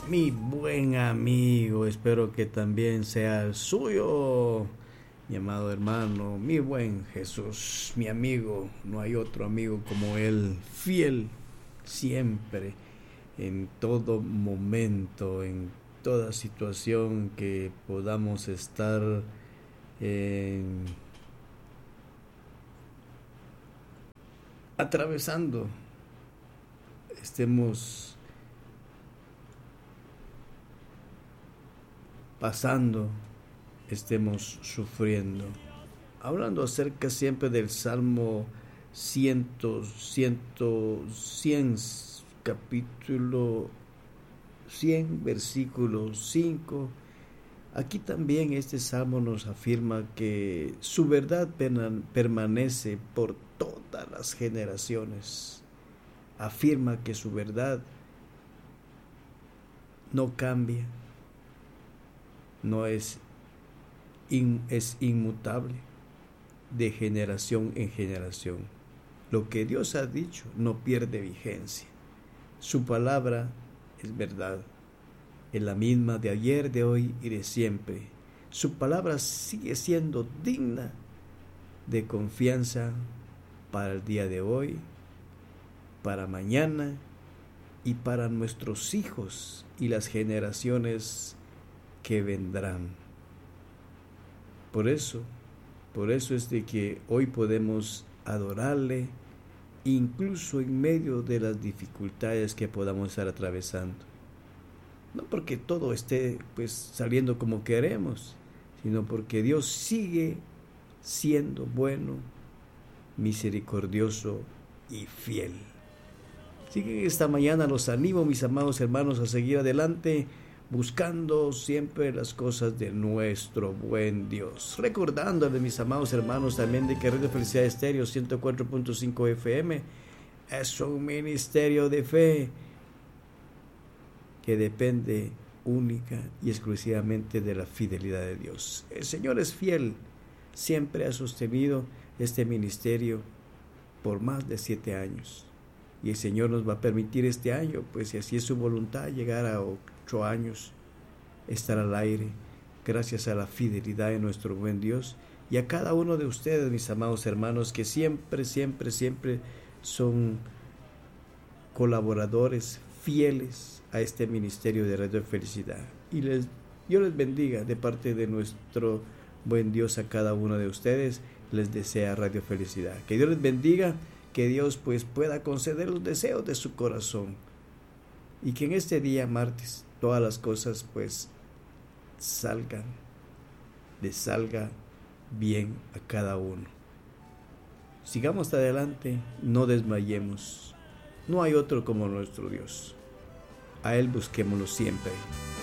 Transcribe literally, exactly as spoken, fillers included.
mi buen amigo, espero que también sea el suyo, mi amado hermano, mi buen Jesús, mi amigo. No hay otro amigo como él, fiel siempre, en todo momento, en toda situación que podamos estar en, atravesando, estemos pasando, estemos sufriendo. Hablando acerca siempre del Salmo cien, cien, cien, capítulo cien, versículo cinco. Aquí también este salmo nos afirma que su verdad permanece por todas las generaciones. Afirma que su verdad no cambia, no es, in, es inmutable de generación en generación. Lo que Dios ha dicho no pierde vigencia. Su palabra es verdad, es la misma de ayer, de hoy y de siempre. Su palabra sigue siendo digna de confianza para el día de hoy, para mañana y para nuestros hijos y las generaciones que vendrán. Por eso, por eso es de que hoy podemos adorarle, incluso en medio de las dificultades que podamos estar atravesando. No porque todo esté pues saliendo como queremos, sino porque Dios sigue siendo bueno, misericordioso y fiel. Así que esta mañana los animo, mis amados hermanos, a seguir adelante, buscando siempre las cosas de nuestro buen Dios. Recordándoles, mis amados hermanos, también de que Radio Felicidad Estéreo ciento cuatro punto cinco F M es un ministerio de fe que depende única y exclusivamente de la fidelidad de Dios. El Señor es fiel, siempre ha sostenido este ministerio por más de siete años. Y el Señor nos va a permitir este año, pues si así es su voluntad, llegar a ocho años, estar al aire, gracias a la fidelidad de nuestro buen Dios. Y a cada uno de ustedes, mis amados hermanos, que siempre, siempre, siempre son colaboradores fieles a este ministerio de Radio Felicidad. Y les, Dios les bendiga de parte de nuestro buen Dios a cada uno de ustedes. Les desea Radio Felicidad. Que Dios les bendiga, que Dios pues pueda conceder los deseos de su corazón. Y que en este día martes todas las cosas pues salgan, les salga bien a cada uno. Sigamos adelante, no desmayemos. No hay otro como nuestro Dios. A Él busquémoslo siempre.